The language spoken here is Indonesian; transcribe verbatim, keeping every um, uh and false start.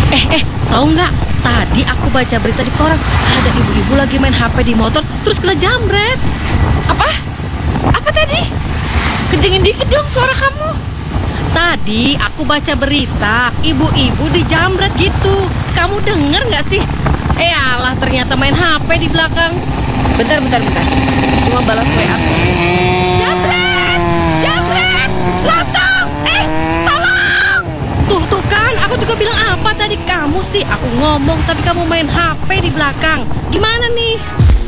Eh, eh, tahu nggak? Tadi aku baca berita di koran, ada ibu-ibu lagi main H P di motor, terus kena jambret. Apa? Apa tadi? Kencengin dikit dong suara kamu. Tadi aku baca berita, ibu-ibu dijambret gitu. Kamu denger nggak sih? Eh alah, ternyata main H P di belakang. Bentar, bentar, bentar. Cuma balas W A. Jambret! Jambret! Lontong! Eh, tolong! Tuh, tuh kan, aku juga bilang apa tadi kamu sih? Aku ngomong tapi kamu main H P di belakang. Gimana nih?